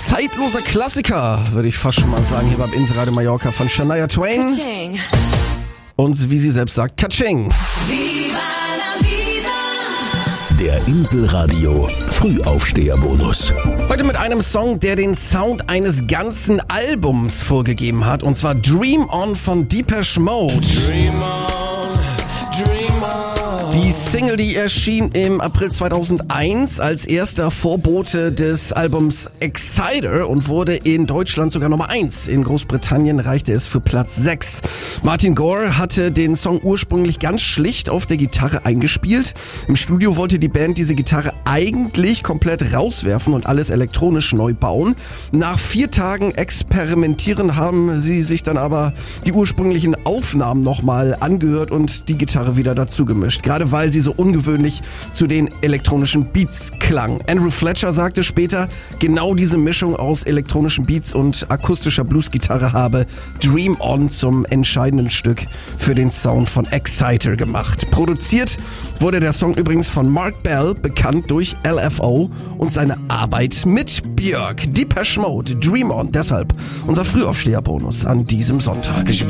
zeitloser Klassiker, würde ich fast schon mal sagen, hier beim Insel Mallorca von Shania Twain. Ka-ching. Und wie sie selbst sagt, Ka-ching. Der Inselradio Frühaufsteherbonus. Heute mit einem Song, der den Sound eines ganzen Albums vorgegeben hat. Und zwar Dream On von Depeche Mode. Dream on, dream on. Die Single, die erschien im April 2001 als erster Vorbote des Albums Exciter und wurde in Deutschland sogar Nummer 1. In Großbritannien reichte es für Platz 6. Martin Gore hatte den Song ursprünglich ganz schlicht auf der Gitarre eingespielt. Im Studio wollte die Band diese Gitarre eigentlich komplett rauswerfen und alles elektronisch neu bauen. Nach 4 Tagen Experimentieren haben sie sich dann aber die ursprünglichen Aufnahmen nochmal angehört und die Gitarre wieder dazu gemischt. Gerade weil sie so ungewöhnlich zu den elektronischen Beats klang. Andrew Fletcher sagte später, genau diese Mischung aus elektronischen Beats und akustischer Bluesgitarre habe Dream On zum entscheidenden Stück für den Sound von Exciter gemacht. Produziert wurde der Song übrigens von Mark Bell, bekannt durch LFO und seine Arbeit mit Björk. Depeche Mode, Dream On, deshalb unser Frühaufsteherbonus an diesem Sonntag.